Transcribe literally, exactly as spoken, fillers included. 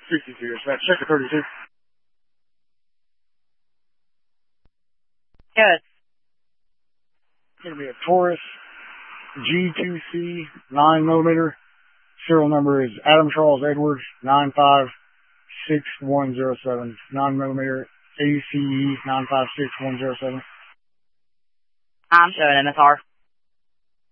sixty-two, dispatch. Sector thirty-two. Good. It's going to be a Taurus G two C nine millimeter. Serial number is Adam Charles Edwards nine five six one zero seven. nine millimeter A C E nine five six one zero seven. I'm showing M S R.